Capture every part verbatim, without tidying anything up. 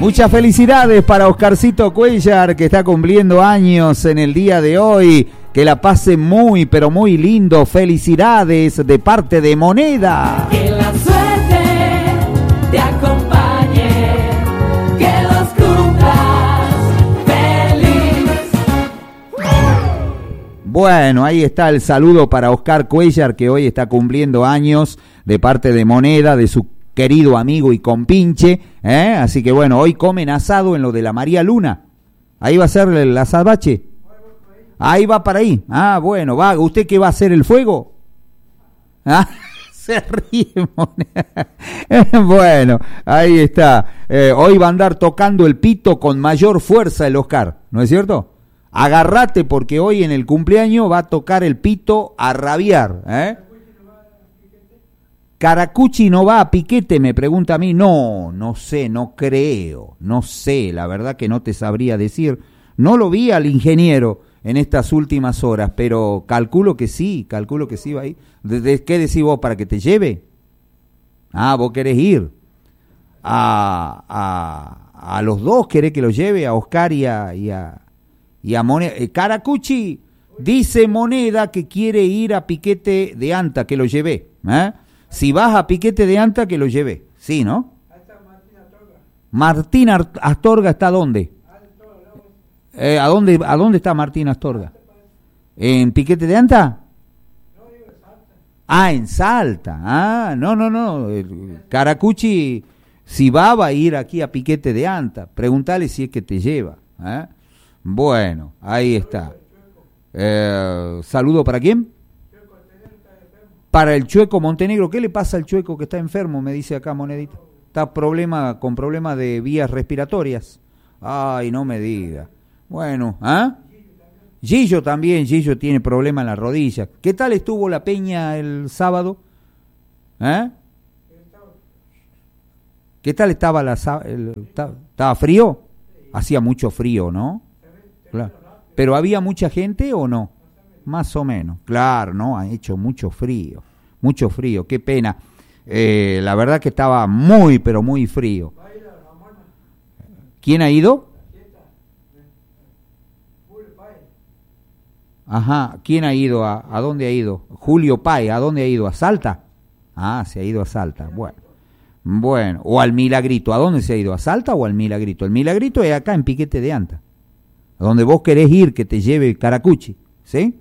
Muchas felicidades para Oscarcito Cuellar, que está cumpliendo años en el día de hoy. Que la pase muy, pero muy lindo. Felicidades de parte de Moneda. Que la suerte te acompañe, que los cumplas feliz. Bueno, ahí está el saludo para Oscar Cuellar, que hoy está cumpliendo años de parte de Moneda, de su querido amigo y compinche, ¿eh? Así que bueno, hoy comen asado en lo de la María Luna. Ahí va a ser el asabache. Ahí va para ahí. Ah, bueno, va. ¿Usted qué va a hacer, el fuego? Ah, se ríe, Moneda. Bueno, ahí está. Eh, hoy va a andar tocando el pito con mayor fuerza el Oscar, ¿no es cierto? Agárrate porque hoy en el cumpleaños va a tocar el pito a rabiar, ¿eh? Caracuchi no va a piquete, me pregunta a mí. No, no sé, no creo, no sé, la verdad que no te sabría decir. No lo vi al ingeniero en estas últimas horas, pero calculo que sí, calculo que sí va ahí. ¿De, de qué decís vos, para que te lleve? Ah, vos querés ir. A, a, a los dos querés que los lleve, a Oscar y a, y a, y a Moneda. Eh, Caracuchi, dice Moneda que quiere ir a piquete de Anta, que lo lleve, ¿eh? Si vas a piquete de Anta, que lo lleve. Sí, ¿no? Martín Astorga está ¿dónde? Eh, ¿a dónde? ¿A dónde está Martín Astorga? ¿En piquete de Anta? Ah, en Salta. Ah, no, no, no. Caracuchi, si va, va a ir aquí a piquete de Anta. Pregúntale si es que te lleva. ¿eh? Bueno, ahí está. Eh, ¿Saludo para quién? Para el Chueco Montenegro. ¿Qué le pasa al Chueco que está enfermo? Me dice acá Monedita. Está problema, con problemas de vías respiratorias. Ay, no me diga. Bueno, ¿ah? Gillo también, Gillo tiene problema en la rodilla. ¿Qué tal estuvo la peña el sábado? ¿Eh? ¿Qué tal estaba la el, estaba frío? Hacía mucho frío, ¿no? Claro. ¿Pero había mucha gente o no? Más o menos, claro, ¿no? Ha hecho mucho frío, mucho frío, qué pena. Eh, la verdad que estaba muy, pero muy frío. ¿Quién ha ido? Ajá, ¿quién ha ido? ¿A, a dónde ha ido? Julio Páez, ¿a dónde ha ido? ¿A Salta? Ah, se ha ido a Salta, bueno. Bueno, o al Milagrito, ¿a dónde se ha ido? ¿A Salta o al Milagrito? El Milagrito es acá en Piquete de Anta, a donde vos querés ir, que te lleve Caracuchi, ¿sí?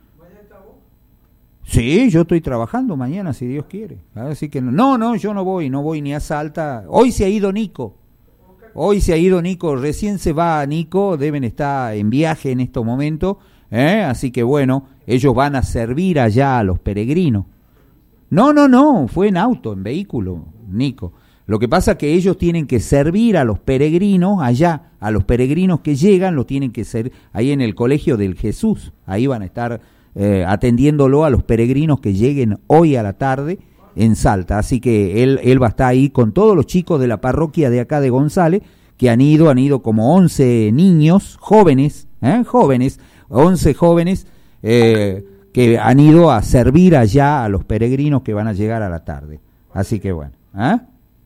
Sí, yo estoy trabajando mañana, si Dios quiere. Así que no, no, no, yo no voy, no voy ni a Salta. Hoy se ha ido Nico. Hoy se ha ido Nico, recién se va Nico, deben estar en viaje en estos momentos, ¿eh? Así que bueno, ellos van a servir allá a los peregrinos. No, no, no, fue en auto, en vehículo, Nico. Lo que pasa es que ellos tienen que servir a los peregrinos allá, a los peregrinos que llegan, los tienen que ser ahí en el Colegio del Jesús, ahí van a estar Eh, atendiéndolo a los peregrinos que lleguen hoy a la tarde en Salta. Así que él, él va a estar ahí con todos los chicos de la parroquia de acá de González, que han ido, han ido como once niños, jóvenes, ¿eh? jóvenes, once jóvenes, eh, que han ido a servir allá a los peregrinos que van a llegar a la tarde. Así que bueno. ¿eh?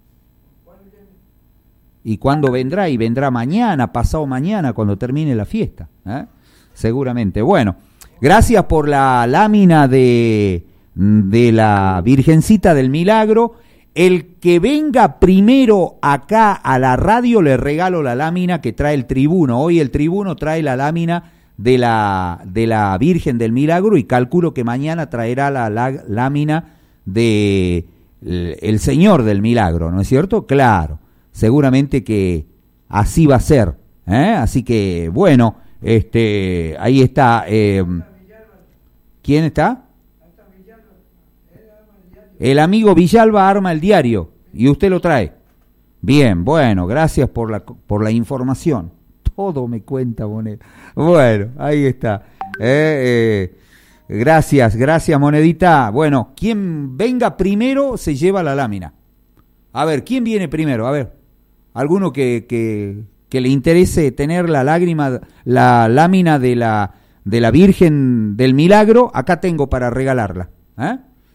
¿Y cuándo vendrá? Y vendrá mañana, pasado mañana, cuando termine la fiesta. ¿eh? Seguramente. Bueno. Gracias por la lámina de, de la Virgencita del Milagro. El que venga primero acá a la radio le regalo la lámina que trae el tribuno. Hoy el tribuno trae la lámina de la, de la Virgen del Milagro y calculo que mañana traerá la, la lámina de el, el Señor del Milagro, ¿no es cierto? Claro, seguramente que así va a ser. ¿eh? Así que bueno, este, ahí está. Eh, ¿Quién está? El amigo Villalba arma el diario y usted lo trae. Bien, bueno, gracias por la por la información. Todo me cuenta, Moneda. Bueno, ahí está. Eh, eh, gracias, gracias, Monedita. Bueno, quien venga primero se lleva la lámina. A ver, ¿quién viene primero? A ver, alguno que que, que le interese tener la lágrima, la lámina de la de la Virgen del Milagro, acá tengo para regalarla. ¿eh?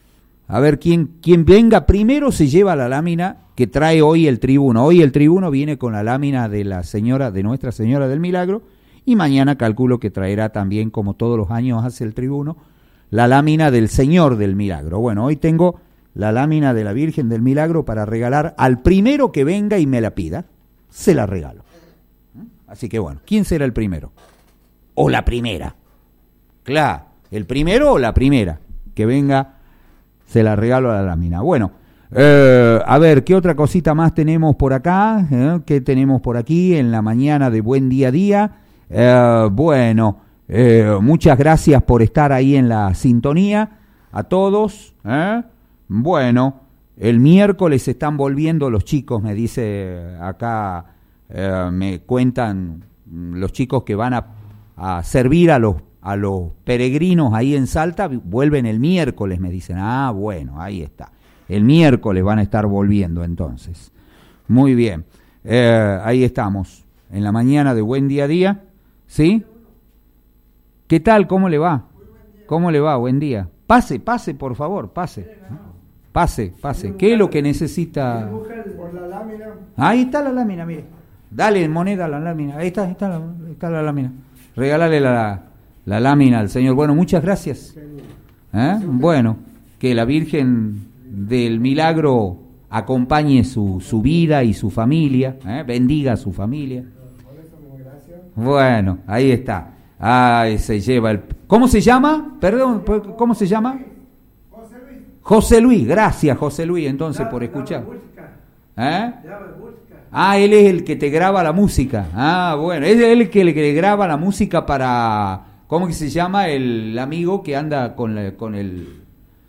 A ver, quién, quién venga primero se lleva la lámina que trae hoy el tribuno. Hoy el tribuno viene con la lámina de la señora, de Nuestra Señora del Milagro, y mañana calculo que traerá también, como todos los años hace el tribuno, la lámina del Señor del Milagro. Bueno, hoy tengo la lámina de la Virgen del Milagro para regalar al primero que venga y me la pida. Se la regalo. Así que bueno, ¿quién será el primero? O la primera. Claro, el primero o la primera que venga, se la regalo a la lámina. Bueno, eh, a ver, ¿qué otra cosita más tenemos por acá? ¿Eh? ¿Qué tenemos por aquí en la mañana de Buen Día a Día? Eh, bueno, eh, muchas gracias por estar ahí en la sintonía, a todos. ¿eh? Bueno, el miércoles están volviendo los chicos, me dice acá, eh, me cuentan los chicos que van a, a servir a los a los peregrinos ahí en Salta, vuelven el miércoles, me dicen. Ah, bueno, ahí está. El miércoles van a estar volviendo entonces. Muy bien. Eh, ahí estamos, en la mañana de Buen Día a Día. ¿Sí? ¿Qué tal? ¿Cómo le va? ¿Cómo le va? Buen día. Pase, pase, por favor, pase. Pase, pase. ¿Qué es lo que necesita? Ahí está la lámina, mire. Dale moneda a la lámina. Ahí está, ahí está la, ahí está la lámina. Regálale la... la lámina al Señor. Bueno, muchas gracias. ¿Eh? Bueno, que la Virgen del Milagro acompañe su, su vida y su familia, ¿eh? Bendiga a su familia. Bueno, ahí está. Ay, se lleva el... ¿Cómo se llama? Perdón, ¿cómo se llama? José Luis. José Luis, gracias José Luis entonces por escuchar. ¿Eh? Ah, él es el que te graba la música. Ah, bueno, es él el que le graba la música para... ¿Cómo que se llama el amigo que anda con, la, con el...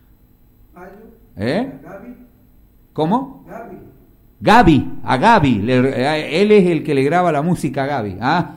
¿Eh? ¿Cómo? Gaby. Gaby, a Gaby. Le, él es el que le graba la música a Gaby. ¿Ah?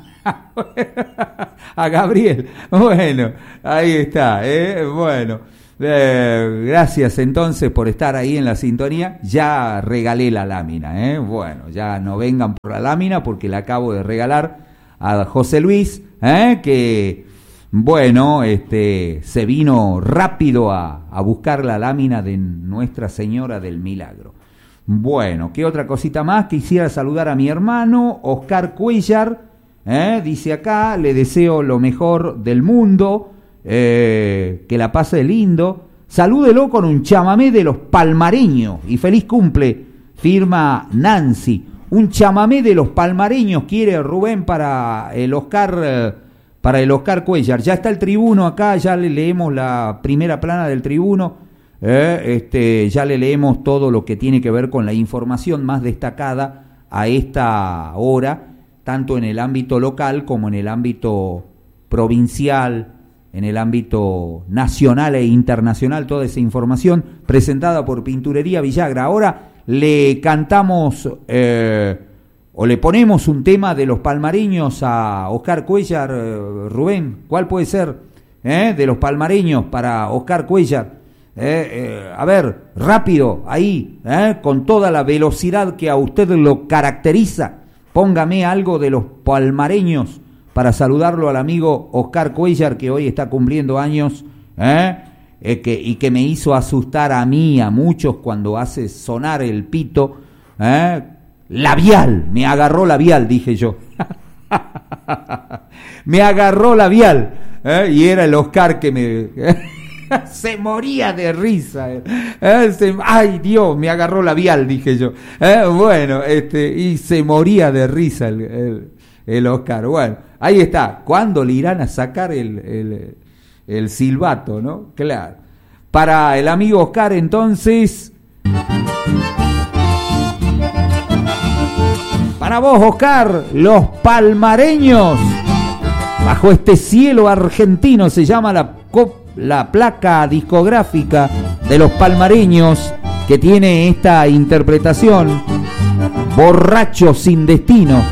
A Gabriel. Bueno, ahí está. ¿eh? Bueno, eh, gracias entonces por estar ahí en la sintonía. Ya regalé la lámina. ¿eh? Bueno, ya no vengan por la lámina porque la acabo de regalar a José Luis, ¿eh? que... Bueno, este, se vino rápido a, a buscar la lámina de Nuestra Señora del Milagro. Bueno, ¿qué otra cosita más? Quisiera saludar a mi hermano, Oscar Cuellar, ¿eh? dice acá, le deseo lo mejor del mundo, eh, que la pase lindo. Salúdelo con un chamamé de los palmareños y feliz cumple, firma Nancy. Un chamamé de los palmareños quiere Rubén para el Oscar... Eh, Para el Oscar Cuellar. Ya está el tribuno acá, ya le leemos la primera plana del tribuno, eh, este, ya le leemos todo lo que tiene que ver con la información más destacada a esta hora, tanto en el ámbito local como en el ámbito provincial, en el ámbito nacional e internacional, toda esa información presentada por Pinturería Villagra. Ahora le cantamos... Eh, o le ponemos un tema de los palmareños a Oscar Cuellar, eh, Rubén, ¿cuál puede ser? ¿Eh? De los palmareños para Oscar Cuellar. Eh, eh, a ver, rápido, ahí, eh, con toda la velocidad que a usted lo caracteriza, póngame algo de los palmareños para saludarlo al amigo Oscar Cuellar, que hoy está cumpliendo años, eh, eh, que, y que me hizo asustar a mí, a muchos, cuando hace sonar el pito, eh, labial, me agarró labial, dije yo. Me agarró labial. ¿eh? Y era el Oscar que me... se moría de risa. ¿eh? Se... Ay, Dios, me agarró labial, dije yo. ¿eh? Bueno, este, y se moría de risa el, el, el Oscar. Bueno, ahí está. ¿Cuándo le irán a sacar el, el, el silbato, no? Claro. Para el amigo Oscar, entonces... Para vos, Oscar, los palmareños, bajo este cielo argentino, se llama la, la placa discográfica de los palmareños, que tiene esta interpretación, Borracho sin destino.